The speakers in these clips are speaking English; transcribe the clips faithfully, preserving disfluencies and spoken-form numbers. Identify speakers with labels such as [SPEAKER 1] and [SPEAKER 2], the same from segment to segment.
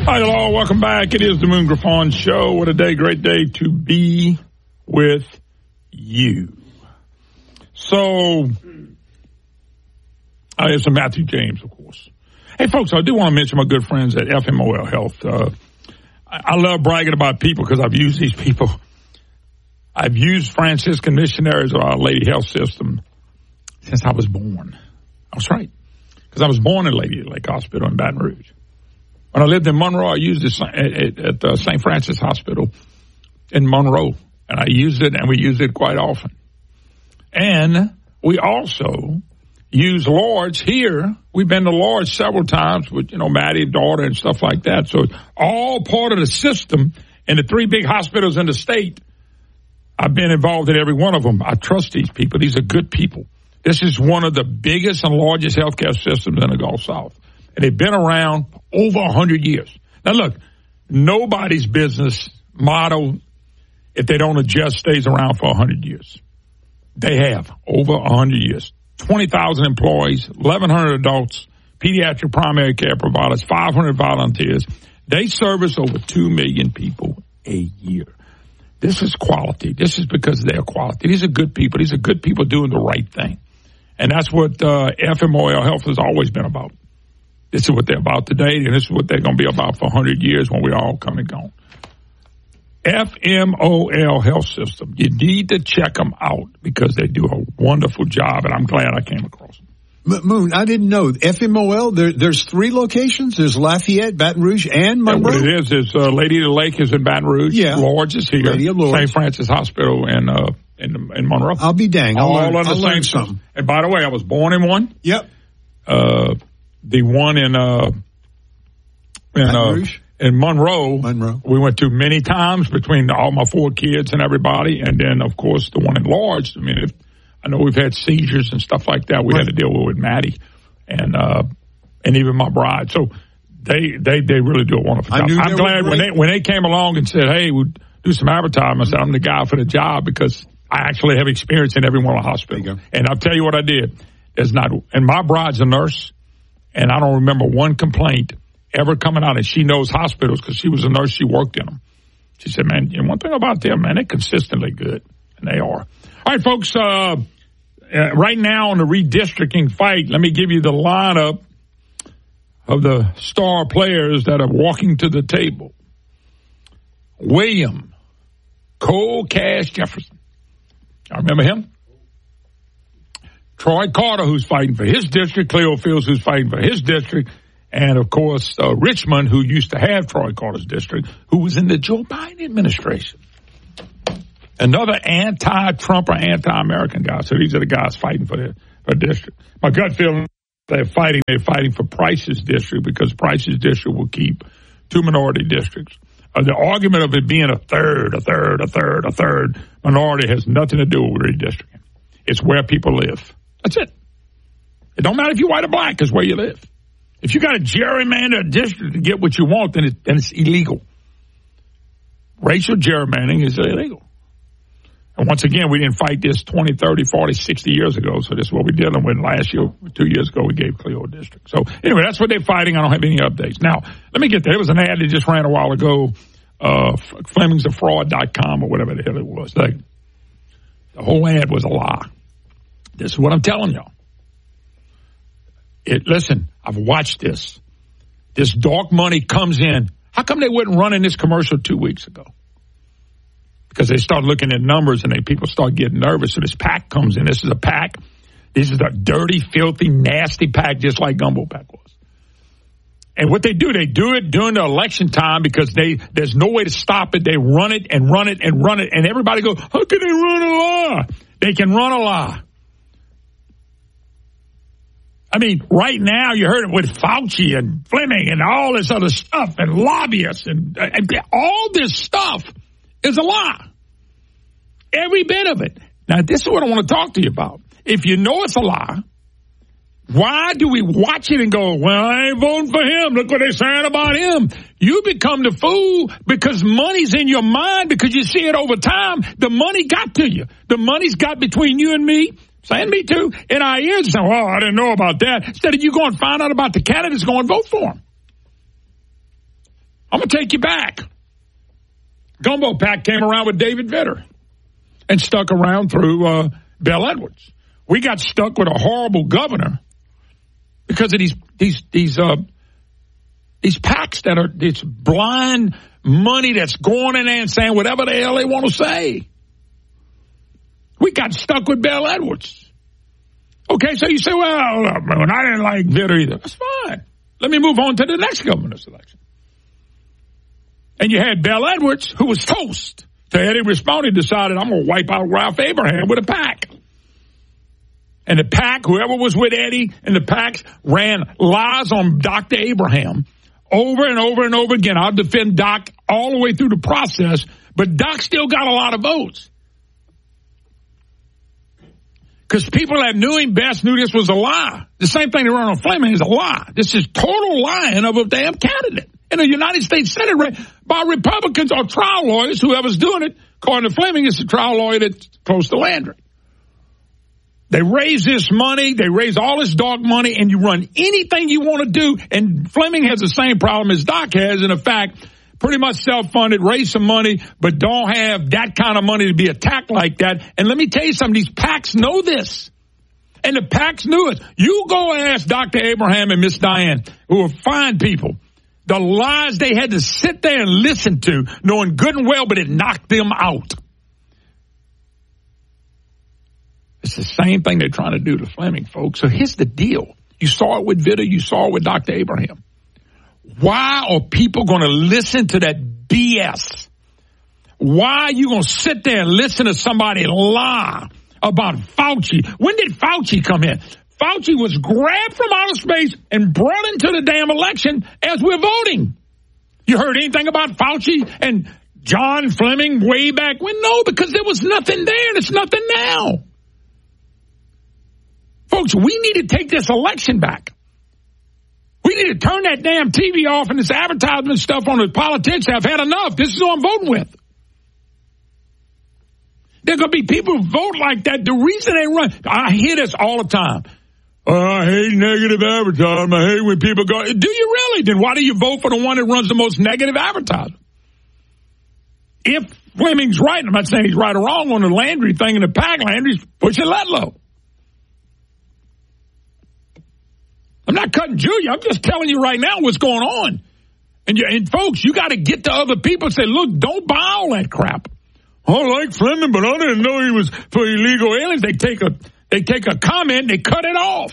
[SPEAKER 1] Hi, hello, welcome back. It is the Moon Griffon Show. What a day, great day to be with you. So, uh, it's a Matthew James, of course. Hey, folks, I do want to mention my good friends at F M O L Health. Uh, I, I love bragging about people because I've used these people. I've used Franciscan missionaries of Our Lady Health System since I was born. I was right. Because I was born in Lady Lake Hospital in Baton Rouge. When I lived in Monroe, I used it at, at uh, Saint Francis Hospital in Monroe. And I used it, and we used it quite often. And we also use Lord's here. We've been to Lord's several times with, you know, Maddie, daughter, and stuff like that. So it's all part of the system. And the three big hospitals in the state, I've been involved in every one of them. I trust these people. These are good people. This is one of the biggest and largest healthcare systems in the Gulf South. And they've been around over one hundred years. Now, look, nobody's business model, if they don't adjust, stays around for one hundred years. They have over one hundred years. twenty thousand employees, eleven hundred adults, pediatric primary care providers, five hundred volunteers. They service over two million people a year. This is quality. This is because they're quality. These are good people. These are good people doing the right thing. And that's what uh, F M O L Health has always been about. This is what they're about today, and this is what they're going to be about for one hundred years when we all come and go. F M O L Health System. You need to check them out because they do a wonderful job, and I'm glad I came across them.
[SPEAKER 2] Moon, I didn't know. F M O L, there, there's three locations. There's Lafayette, Baton Rouge, and Monroe.
[SPEAKER 1] And what it is is uh, Lady of the Lake is in Baton Rouge.
[SPEAKER 2] Yeah.
[SPEAKER 1] Lord's is here.
[SPEAKER 2] Lady of Lords.
[SPEAKER 1] Saint Francis Hospital in, uh, in, in Monroe.
[SPEAKER 2] I'll be dang. I'll
[SPEAKER 1] all
[SPEAKER 2] learn,
[SPEAKER 1] under
[SPEAKER 2] I'll
[SPEAKER 1] the
[SPEAKER 2] learn
[SPEAKER 1] same
[SPEAKER 2] something.
[SPEAKER 1] And by the way, I was born in one.
[SPEAKER 2] Yep.
[SPEAKER 1] Uh, the one in, uh, in,
[SPEAKER 2] Baton
[SPEAKER 1] uh,
[SPEAKER 2] Rouge?
[SPEAKER 1] in Monroe,
[SPEAKER 2] Monroe,
[SPEAKER 1] we went to many times between all my four kids and everybody. And then, of course, the one in Lord's. I mean, if, I know we've had seizures and stuff like that. We right. had to deal with, with Maddie and, uh, and even my bride. So they, they, they really do a wonderful job. I'm glad when they, when they came along and said, hey, we'll do some advertising. I said, I'm the guy for the job because I actually have experience in every one of the hospitals. And I'll tell you what I did. There's not, and my bride's a nurse, and I don't remember one complaint ever coming out, and she knows hospitals because she was a nurse. She worked in them. She said, man, and one thing about them, man, they're consistently good, and they are. All right, folks, uh, uh, right now on the redistricting fight, let me give you the lineup of the star players that are walking to the table. William Cole Cash Jefferson. I remember him. Troy Carter, who's fighting for his district. Cleo Fields, who's fighting for his district. And, of course, uh, Richmond, who used to have Troy Carter's district, who was in the Joe Biden administration. Another anti-Trump or anti-American guy. So these are the guys fighting for their, for their district. My gut feeling, they're fighting, they're fighting for Price's district because Price's district will keep two minority districts. Uh, the argument of it being a third, a third, a third, a third minority has nothing to do with redistricting. It's where people live. That's it. It don't matter if you're white or black, it's where you live. If you got to gerrymander a district to get what you want, then, it, then it's illegal. Racial gerrymandering is illegal. And once again, we didn't fight this twenty, thirty, forty, sixty years ago, so this is what we're dealing with. Last year, two years ago, we gave Cleo a district. So anyway, that's what they're fighting. I don't have any updates. Now, let me get there. There was an ad that just ran a while ago, uh, Flemings A Fraud dot com or whatever the hell it was. Like, the whole ad was a lie. This is what I'm telling y'all. It, listen, I've watched this. This dark money comes in. How come they wouldn't run in this commercial two weeks ago? Because they start looking at numbers and they people start getting nervous. So this pack comes in. This is a pack. This is a dirty, filthy, nasty pack, just like Gumbo Pack was. And what they do, they do it during the election time because they there's no way to stop it. They run it and run it and run it. And everybody goes, how can they run a lie? They can run a lie. I mean, right now you heard it with Fauci and Fleming and all this other stuff and lobbyists and, and all this stuff is a lie. Every bit of it. Now, this is what I want to talk to you about. If you know it's a lie, why do we watch it and go, well, I ain't voting for him. Look what they're saying about him. You become the fool because money's in your mind because you see it over time. The money got to you. The money's got between you and me. Saying me too, in our ears, saying, well, I didn't know about that. Instead of you going and find out about the candidates, go and vote for them. I'm going to take you back. Gumbo Pack came around with David Vitter and stuck around through uh, Bell Edwards. We got stuck with a horrible governor because of these these these uh, these PACs that are this blind money that's going in there and saying whatever the hell they want to say. We got stuck with Bell Edwards. Okay, so you say, well, look, man, I didn't like Vitter either. That's fine. Let me move on to the next governor's election. And you had Bell Edwards, who was toast to Eddie Rispone, decided I'm going to wipe out Ralph Abraham with a PAC. And the PAC, whoever was with Eddie and the PACs, ran lies on Doctor Abraham over and over and over again. I'll defend Doc all the way through the process, but Doc still got a lot of votes. Because people that knew him best knew this was a lie. The same thing that run on Fleming is a lie. This is total lying of a damn candidate in a United States Senate race by Republicans or trial lawyers. Whoever's doing it, according to Fleming, is the trial lawyer that's close to Landry. They raise this money, they raise all this dog money, and you run anything you want to do. And Fleming has the same problem as Doc has, in fact, pretty much self-funded, raise some money, but don't have that kind of money to be attacked like that. And let me tell you something, these PACs know this. And the PACs knew it. You go ask Doctor Abraham and Miss Diane, who are fine people, the lies they had to sit there and listen to, knowing good and well, but it knocked them out. It's the same thing they're trying to do to Fleming, folks. So here's the deal. You saw it with Vitter. You saw it with Doctor Abraham. Why are people going to listen to that B S? Why are you going to sit there and listen to somebody lie about Fauci? When did Fauci come in? Fauci was grabbed from outer space and brought into the damn election as we're voting. You heard anything about Fauci and John Fleming way back when? No, because there was nothing there. There's nothing now. Folks, we need to take this election back. We need to turn that damn T V off and this advertisement stuff on the politics. I've had enough. This is who I'm voting with. There are going to be people who vote like that. The reason they run, I hear this all the time. Oh, I hate negative advertising. I hate when people go, do you really? Then why do you vote for the one that runs the most negative advertising? If Fleming's right, I'm not saying he's right or wrong on the Landry thing in the PAC, Landry's pushing Letlow. I'm not cutting Julia. I'm just telling you right now what's going on. And, you, and folks, you got to get to other people and say, look, don't buy all that crap. I like Fleming, but I didn't know he was for illegal aliens. They take a they take a comment, and they cut it off.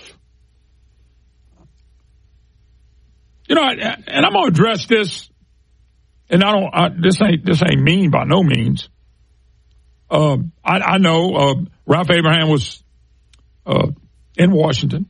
[SPEAKER 1] You know, and I'm gonna address this. And I don't. I, this ain't this ain't mean by no means. Uh, I, I know uh, Ralph Abraham was uh, in Washington.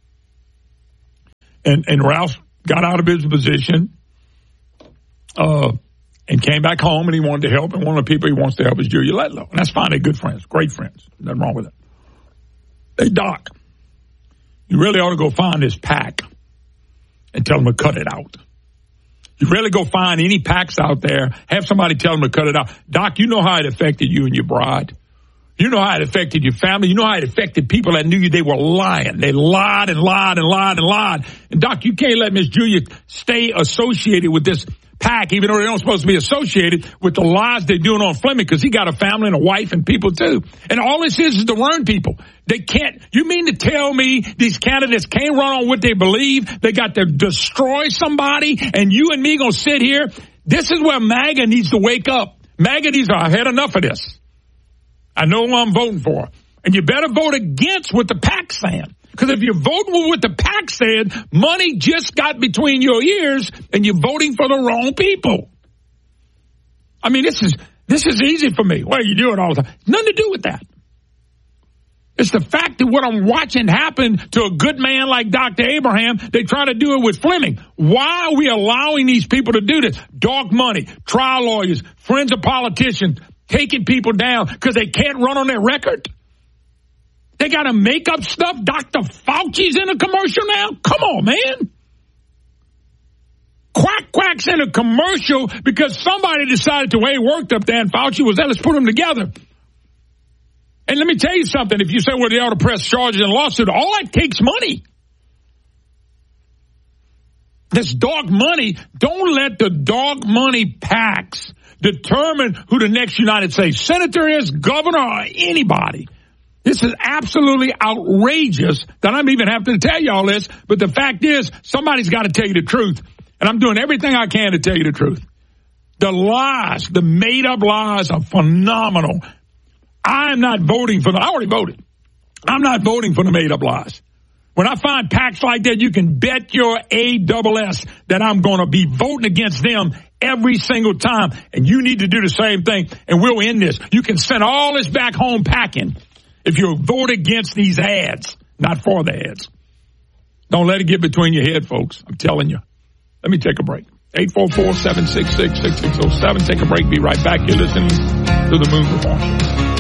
[SPEAKER 1] And, and Ralph got out of his position uh, and came back home, and he wanted to help. And one of the people he wants to help is Julia Letlow. And that's fine. They're good friends, great friends. Nothing wrong with that. Hey, Doc, you really ought to go find this PAC and tell them to cut it out. You really go find any PACs out there, have somebody tell them to cut it out. Doc, you know how it affected you and your bride. You know how it affected your family. You know how it affected people that knew you. They were lying. They lied and lied and lied and lied. And, Doc, you can't let Miss Julia stay associated with this PAC, even though they don't supposed to be associated with the lies they're doing on Fleming, because he got a family and a wife and people, too. And all this is is to learn people. They can't. You mean to tell me these candidates can't run on what they believe? They got to destroy somebody, and you and me going to sit here? This is where MAGA needs to wake up. MAGA needs to, I've had enough of this. I know who I'm voting for. And you better vote against what the PAC saying. Because if you're voting with what the PAC said, money just got between your ears and you're voting for the wrong people. I mean, this is this is easy for me. Well, you do it all the time. Nothing to do with that. It's the fact that what I'm watching happen to a good man like Doctor Abraham, they try to do it with Fleming. Why are we allowing these people to do this? Dog money, trial lawyers, friends of politicians, taking people down because they can't run on their record. They got to make up stuff. Doctor Fauci's in a commercial now. Come on, man. Quack Quack's in a commercial because somebody decided to, way it worked up there and Fauci was there. Let's put them together. And let me tell you something. If you say, well, they ought to press charges and lawsuit, all that takes money. This dark money, don't let the dark money PACs determine who the next United States senator is, governor, or anybody. This is absolutely outrageous that I'm even having to tell you all this, but the fact is, somebody's got to tell you the truth, and I'm doing everything I can to tell you the truth. The lies, the made-up lies are phenomenal. I'm not voting for them. I already voted. I'm not voting for the made-up lies. When I find PACs like that, you can bet your A S S that I'm going to be voting against them every single time, and you need to do the same thing, and we'll end this. You can send all this back home packing if you vote against these ads, not for the ads. Don't let it get between your head, folks. I'm telling you. Let me take a break. eight four four, seven six six, six six zero seven. Take a break. Be right back. You're listening to the Moon Reform Show.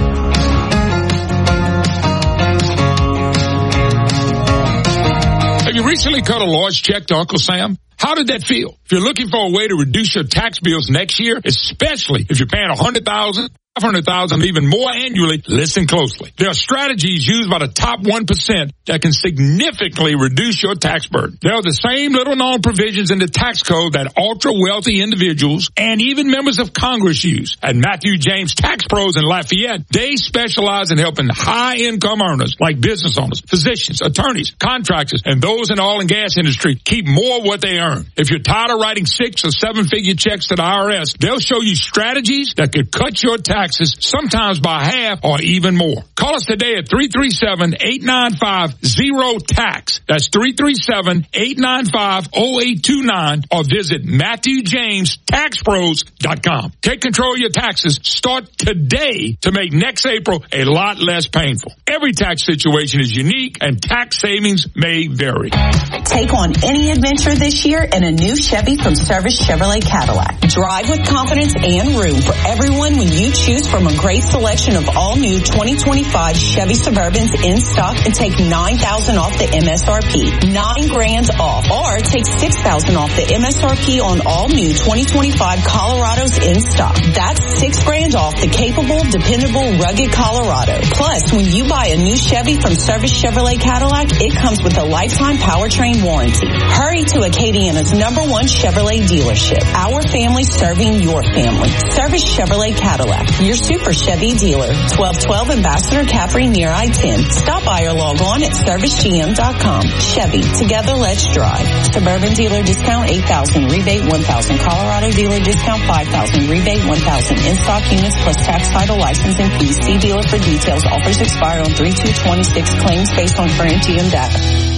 [SPEAKER 1] Have you recently cut a large check to Uncle Sam? How did that feel? If you're looking for a way to reduce your tax bills next year, especially if you're paying one hundred thousand dollars, five hundred thousand dollars, even more annually, listen closely. There are strategies used by the top one percent that can significantly reduce your tax burden. There are the same little-known provisions in the tax code that ultra-wealthy individuals and even members of Congress use. At Matthew James Tax Pros in Lafayette, they specialize in helping high-income earners like business owners, physicians, attorneys, contractors, and those in the oil and gas industry keep more of what they earn. If you're tired of writing six or seven-figure checks to the I R S, they'll show you strategies that could cut your taxes sometimes by half or even more. Call us today at three three seven, eight nine five, zero tax. That's three three seven, eight nine five, zero eight two nine or visit Matthew James Tax Pros dot com. Take control of your taxes. Start today to make next April a lot less painful. Every tax situation is unique and tax savings may vary.
[SPEAKER 3] Take on any adventure this year in a new Chevy from Service Chevrolet Cadillac. Drive with confidence and room for everyone when you choose from a great selection of all new twenty twenty-five Chevy Suburbans in stock and take nine thousand dollars off the M S R P. Nine grand off. Or take six thousand dollars off the M S R P on all new twenty twenty-five Colorados in stock. That's six grand off the capable, dependable, rugged Colorado. Plus, when you buy a new Chevy from Service Chevrolet Cadillac, it comes with a lifetime powertrain warranty. Hurry to Acadiana's number one Chevrolet dealership. Our family serving your family. Service Chevrolet Cadillac, your super Chevy dealer. twelve twelve Ambassador Caffrey near I ten. Stop by or log on at service g m dot com. Chevy, together let's drive. Suburban dealer discount eight thousand, rebate one thousand. Colorado dealer discount five thousand, rebate one thousand. In-stock units plus tax, title, license, and fees. See dealer for details. Offers expire on three two twenty-six. Claims based on current G M data.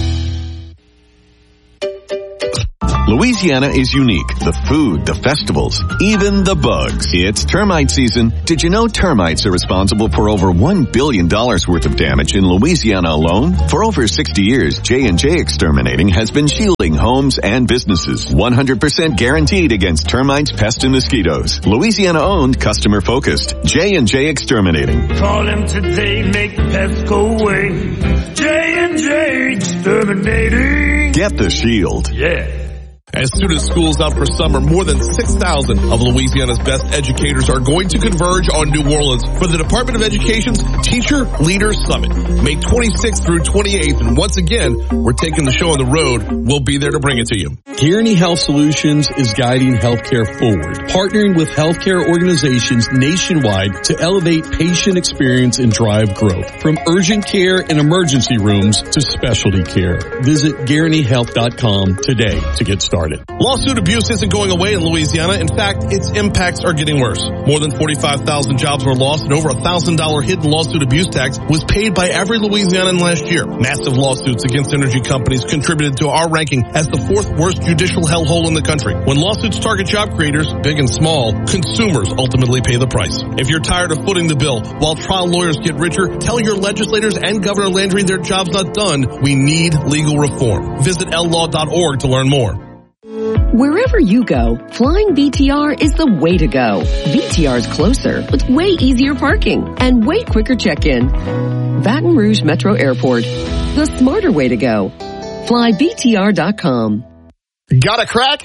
[SPEAKER 4] Louisiana is unique. The food, the festivals, even the bugs. It's termite season. Did you know termites are responsible for over one billion dollars worth of damage in Louisiana alone? For over sixty years, J and J Exterminating has been shielding homes and businesses. one hundred percent guaranteed against termites, pests, and mosquitoes. Louisiana-owned, customer-focused. J and J Exterminating.
[SPEAKER 5] Call them today, make the pests go away. J and J Exterminating.
[SPEAKER 4] Get the shield.
[SPEAKER 5] Yeah.
[SPEAKER 6] As soon as school's out for summer, more than six thousand of Louisiana's best educators are going to converge on New Orleans for the Department of Education's Teacher Leader Summit, May twenty-sixth through twenty-eighth. And once again, we're taking the show on the road. We'll be there to bring it to you.
[SPEAKER 7] Guaranty Health Solutions is guiding healthcare forward, partnering with healthcare organizations nationwide to elevate patient experience and drive growth. From urgent care and emergency rooms to specialty care. Visit guaranty health dot com today to get started.
[SPEAKER 6] Lawsuit abuse isn't going away in Louisiana. In fact, its impacts are getting worse. More than forty-five thousand jobs were lost and over a one thousand dollars hidden lawsuit abuse tax was paid by every Louisianan last year. Massive lawsuits against energy companies contributed to our ranking as the fourth worst judicial hellhole in the country. When lawsuits target job creators, big and small, consumers ultimately pay the price. If you're tired of footing the bill while trial lawyers get richer, tell your legislators and Governor Landry their job's not done. We need legal reform. Visit l law dot org to learn more.
[SPEAKER 8] Wherever you go, flying B T R is the way to go. B T R is closer with way easier parking and way quicker check-in. Baton Rouge Metro Airport, the smarter way to go. Fly B T R dot com.
[SPEAKER 9] Got a crack?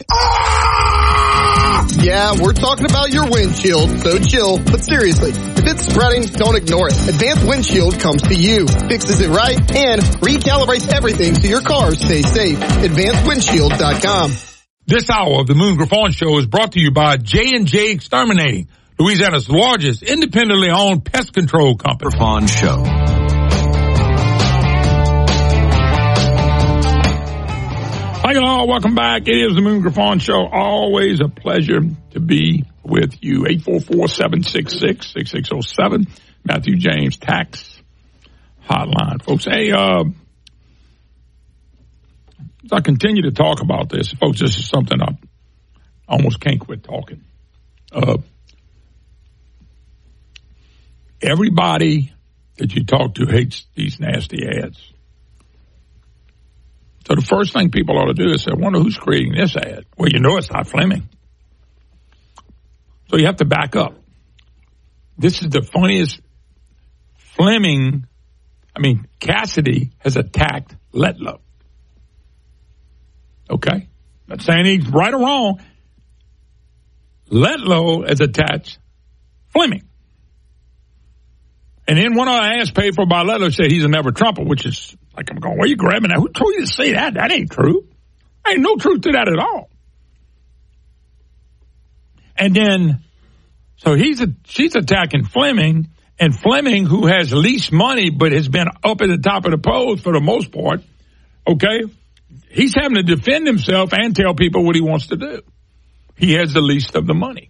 [SPEAKER 9] Ah! Yeah, we're talking about your windshield, so chill. But seriously, if it's spreading, don't ignore it. Advanced Windshield comes to you, fixes it right, and recalibrates everything so your car stays safe. advanced windshield dot com.
[SPEAKER 1] This hour of the Moon Griffon Show is brought to you by J and J Exterminating, Louisiana's largest independently owned pest control company.
[SPEAKER 4] Griffon Show.
[SPEAKER 1] Hi, y'all. Welcome back. It is the Moon Griffon Show. Always a pleasure to be with you. eight four four, seven six six, six six zero seven. Matthew James Tax Hotline. Folks, hey, uh, as I continue to talk about this, folks, this is something I almost can't quit talking. Uh, everybody that you talk to hates these nasty ads. So the first thing people ought to do is say, I wonder who's creating this ad. Well, you know it's not Fleming. So you have to back up. This is the funniest. Fleming, I mean, Cassidy has attacked Letlow. Okay? Not saying he's right or wrong. Letlow has attacked Fleming. And then one of our ads paid for by Letlow said he's a never Trumper, which is like, I'm going, where are you grabbing that? Who told you to say that? That ain't true. Ain't no truth to that at all. And then, so he's a, she's attacking Fleming, and Fleming, who has least money but has been up at the top of the polls for the most part, okay, he's having to defend himself and tell people what he wants to do. He has the least of the money.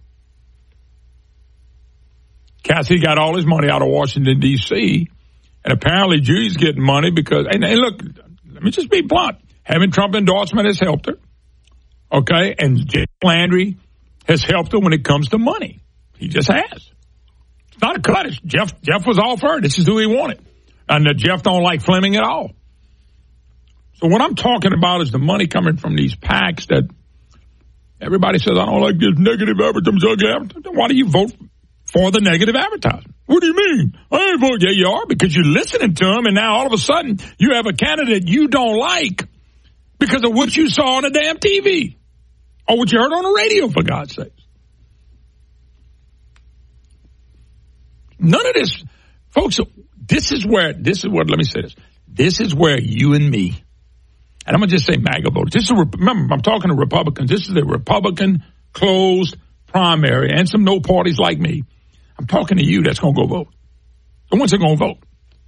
[SPEAKER 1] Cassidy got all his money out of Washington, D C, and apparently Judy's getting money because, and, and look, let me just be blunt. Having Trump endorsement has helped her, okay, and Jeff Landry has helped her when it comes to money. He just has. It's not a cut. It's Jeff, Jeff was all for it. This is who he wanted. And uh, Jeff don't like Fleming at all. So what I'm talking about is the money coming from these PACs that everybody says, I don't like this negative advertising. Why do you vote for the negative advertising? What do you mean? I ain't voting. Yeah, you are, because you're listening to them, and now all of a sudden you have a candidate you don't like because of what you saw on the damn T V or what you heard on the radio, for God's sakes. None of this, folks, this is where, this is what, let me say this. This is where you and me, and I'm going to just say MAGA voters. This is, remember, I'm talking to Republicans. This is a Republican closed primary and some no parties like me. I'm talking to you that's going to go vote. The ones that are going to vote.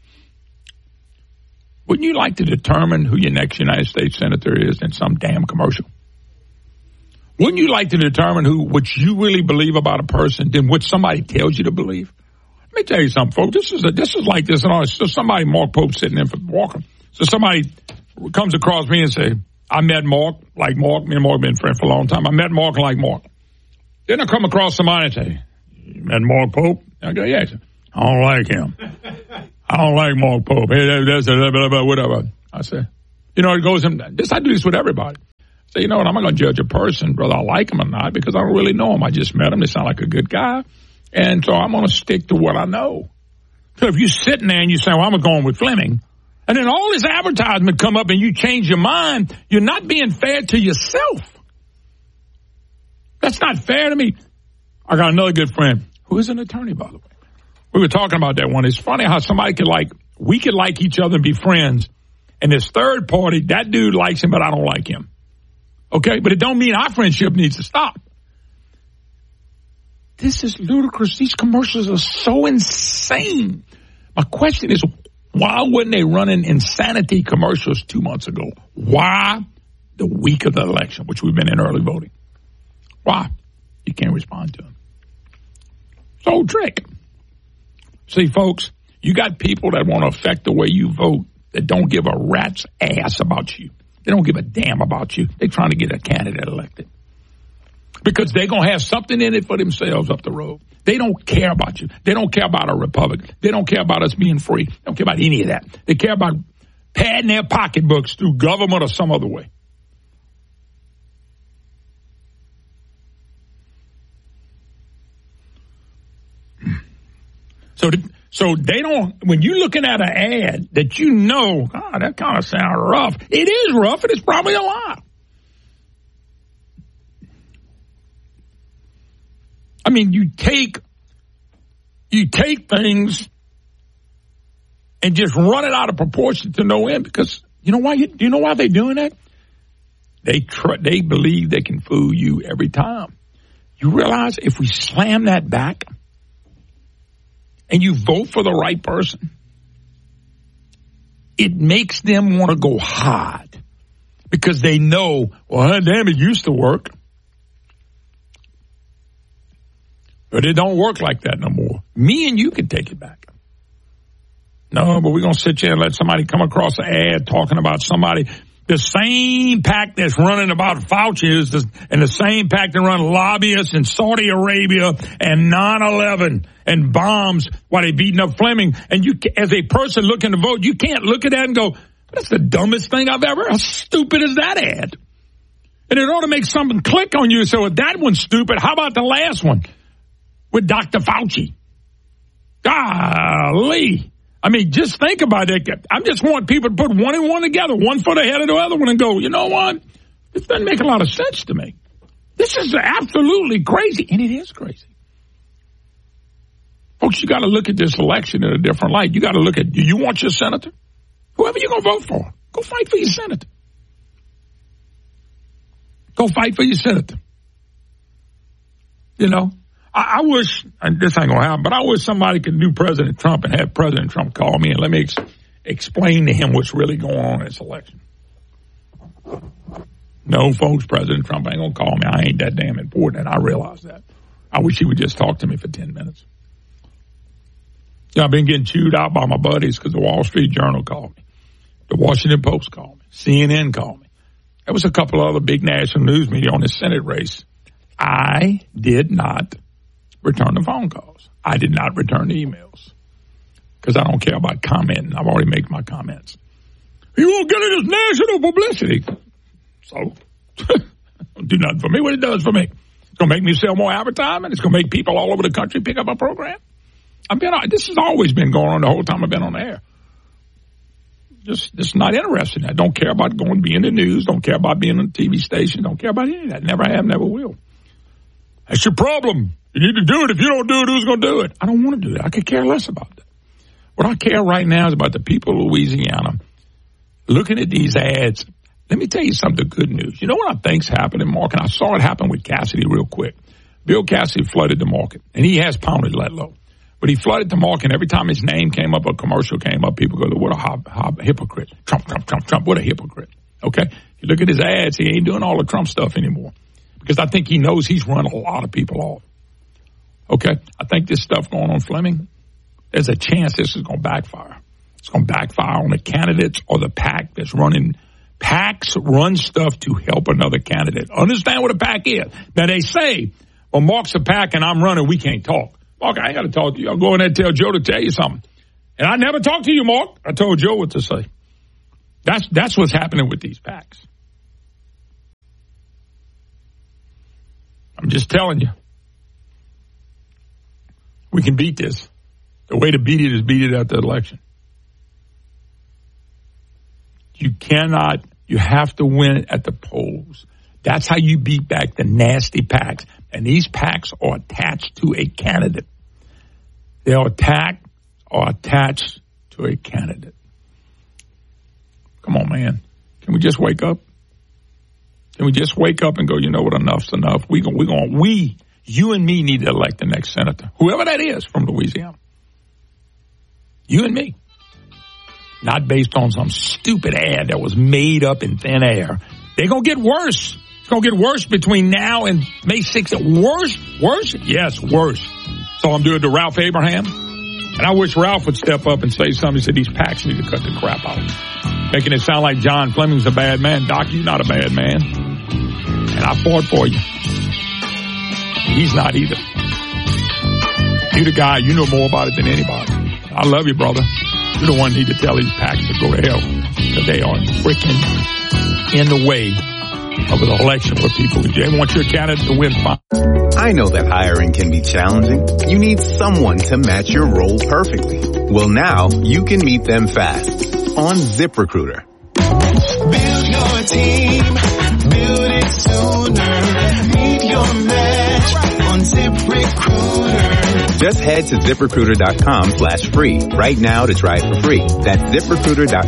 [SPEAKER 1] Wouldn't you like to determine who your next United States Senator is in some damn commercial? Wouldn't you like to determine who, what you really believe about a person than what somebody tells you to believe? Let me tell you something, folks. This is a, this is like this. And all. So somebody, Mark Pope, sitting in for Walker. So somebody comes across me and say, I met Mark, like Mark. Me and Mark have been friends for a long time. I met Mark like Mark. Then I come across somebody and say, you met Mark Pope? I go, yes. I don't like him. I don't like Mark Pope. Hey, that's whatever. I say, you know, it goes in this. I do this with everybody. I say, you know what? I'm not going to judge a person, whether I like him or not, because I don't really know him. I just met him. They sound like a good guy. And so I'm going to stick to what I know. So if you're sitting there and you say, well, I'm going with Fleming, and then all this advertisement come up and you change your mind, you're not being fair to yourself. That's not fair to me. I got another good friend who is an attorney, by the way. We were talking about that one. It's funny how somebody could like, we could like each other and be friends. And this third party, that dude likes him, but I don't like him. Okay? But it don't mean our friendship needs to stop. This is ludicrous. These commercials are so insane. My question is, why weren't they running insanity commercials two months ago? Why the week of the election, which we've been in early voting? Why? You can't respond to them. It's an old trick. See, folks, you got people that want to affect the way you vote that don't give a rat's ass about you. They don't give a damn about you. They're trying to get a candidate elected. Because they're going to have something in it for themselves up the road. They don't care about you. They don't care about a Republican. They don't care about us being free. They don't care about any of that. They care about padding their pocketbooks through government or some other way. So, so they don't, when you're looking at an ad that you know, God, that kind of sounds rough. It is rough, and it's probably a lie. I mean, you take, you take things and just run it out of proportion to no end because, you know why, you, you know why they're doing that? They tr- they believe they can fool you every time. You realize if we slam that back and you vote for the right person, it makes them want to go hard because they know, well, damn, it used to work. But it don't work like that no more. Me and you can take it back. No, but we're going to sit here and let somebody come across an ad talking about somebody. The same pack that's running about Fauci is the, and the same pack that run lobbyists in Saudi Arabia and nine eleven and bombs while they beating up Fleming. And you, as a person looking to vote, you can't look at that and go, that's the dumbest thing I've ever, how stupid is that ad? And it ought to make something click on you and say, well, that one's stupid. How about the last one with Doctor Fauci? Golly. I mean, just think about it. I just want people to put one and one together, one foot ahead of the other one, and go, you know what? This doesn't make a lot of sense to me. This is absolutely crazy, and it is crazy. Folks, you got to look at this election in a different light. You got to look at, do you want your senator? Whoever you're going to vote for, go fight for your senator. Go fight for your senator. You know? I wish, and this ain't going to happen, but I wish somebody could do President Trump and have President Trump call me and let me ex- explain to him what's really going on in this election. No, folks, President Trump ain't going to call me. I ain't that damn important, and I realize that. I wish he would just talk to me for ten minutes. You know, I've been getting chewed out by my buddies because the Wall Street Journal called me. The Washington Post called me. C N N called me. There was a couple of other big national news media on the Senate race. I did not return the phone calls. I did not return the emails because I don't care about commenting. I've already made my comments. You won't get it as national publicity. So, don't do nothing for me. What it does for me. It's going to make me sell more advertising. It's going to make people all over the country pick up a program. I've been, this has always been going on the whole time I've been on the air. Just, just not interested in that. Don't care about going to be in the news. Don't care about being on a T V station. Don't care about any of that. Never have, never will. That's your problem. You need to do it. If you don't do it, who's going to do it? I don't want to do that. I could care less about that. What I care right now is about the people of Louisiana looking at these ads. Let me tell you something good news. You know what I think's happening, Mark? And I saw it happen with Cassidy real quick. Bill Cassidy flooded the market, and he has pounded Letlow. But he flooded the market, and every time his name came up, a commercial came up, people go, what a hob, hob, hypocrite. Trump, Trump, Trump, Trump, what a hypocrite. Okay? You look at his ads, he ain't doing all the Trump stuff anymore. Because I think he knows he's run a lot of people off. Okay? I think this stuff going on Fleming, there's a chance this is going to backfire. It's going to backfire on the candidates or the PAC that's running. PACs run stuff to help another candidate. Understand what a PAC is. Now, they say, well, Mark's a PAC and I'm running, we can't talk. Mark, I ain't got to talk to you. I'll go in there and tell Joe to tell you something. And I never talked to you, Mark. I told Joe what to say. That's, that's what's happening with these PACs. I'm just telling you. We can beat this. The way to beat it is beat it at the election. You cannot, you have to win it at the polls. That's how you beat back the nasty PACs. And these PACs are attached to a candidate. They are attacked or attached to a candidate. Come on, man. Can we just wake up? Can we just wake up and go, you know what, enough's enough. We go, we going, we, you and me need to elect the next senator, whoever that is from Louisiana. You and me. Not based on some stupid ad that was made up in thin air. They're going to get worse. It's going to get worse between now and May sixth. Worse? Worse? Yes, worse. So I'm doing to Ralph Abraham. And I wish Ralph would step up and say something. He said these PACs need to cut the crap out. Making it sound like John Fleming's a bad man. Doc, you're not a bad man. And I fought for you. He's not either. You're the guy. You know more about it than anybody. I love you, brother. You're the one who need to tell these PACs to go to hell because they are freaking in the way of an election where people, they want your candidate to win. Fine.
[SPEAKER 10] I know that hiring can be challenging. You need someone to match your role perfectly. Well, now you can meet them fast on ZipRecruiter.
[SPEAKER 11] Build your team, build it sooner. Meet your match on ZipRecruiter.
[SPEAKER 10] Just head to ZipRecruiter.com slash free right now to try it for free. That's ZipRecruiter.com